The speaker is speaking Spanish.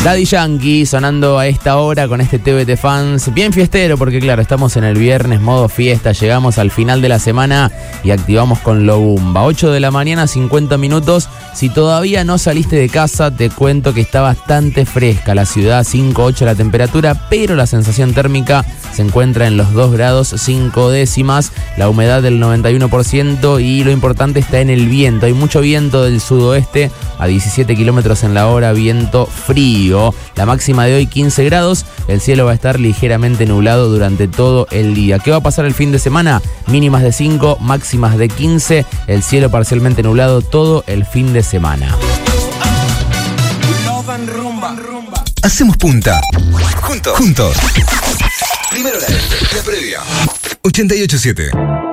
Daddy Yankee sonando a esta hora con este TBT Fans, bien fiestero porque claro, estamos en el viernes, modo fiesta, llegamos al final de la semana y activamos con Lo Bumba. 8 de la mañana, 50 minutos. Si todavía no saliste de casa, te cuento que está bastante fresca la ciudad, 5,8 la temperatura, pero la sensación térmica se encuentra en los 2 grados 5 décimas, la humedad del 91% y lo importante está en el viento. Hay mucho viento del sudoeste a 17 kilómetros en la hora, viento frío. La máxima de hoy 15 grados, el cielo va a estar ligeramente nublado durante todo el día. ¿Qué va a pasar el fin de semana? Mínimas de 5, máximas de 15, el cielo parcialmente nublado todo el fin de semana. Hacemos punta. Juntos. Primero la previa. 88.7.